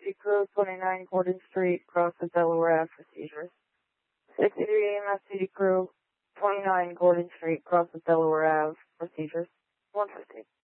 City Crew, 29 Gordon Street, Crossing Delaware Ave, procedures. 63 EMS City Crew, 29 Gordon Street, Crossing Delaware Ave, procedures. 150.